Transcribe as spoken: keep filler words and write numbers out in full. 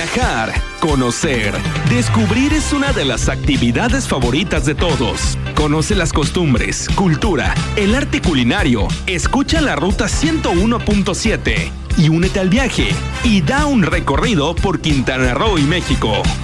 Viajar, conocer, descubrir es una de las actividades favoritas de todos. Conoce las costumbres, cultura, el arte culinario, escucha la Ruta ciento uno punto siete y únete al viaje y da un recorrido por Quintana Roo y México.